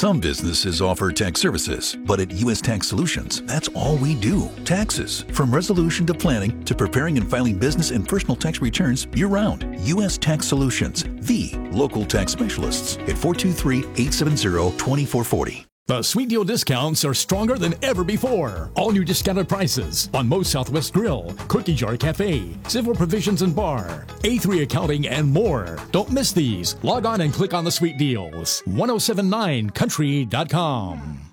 Some businesses offer tax services, but at U.S. Tax Solutions, that's all we do. Taxes. From resolution to planning to preparing and filing business and personal tax returns year-round. U.S. Tax Solutions, the local tax specialists at 423-870-2440. The Sweet Deal discounts are stronger than ever before. All new discounted prices on Moe's Southwest Grill, Cookie Jar Cafe, Civil Provisions and Bar, A3 Accounting, and more. Don't miss these. Log on and click on the Sweet Deals. 1079country.com.